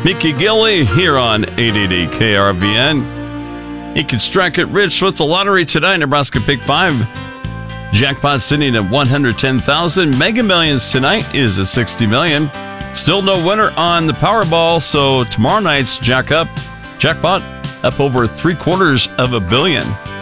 Mickey Gilley here on 880 KRVN. You can strike it rich with the lottery tonight. Nebraska Pick 5. Jackpot sitting at 110,000. Mega Millions tonight is at 60 million. Still no winner on the Powerball, so tomorrow night's jackpot up over $750 million.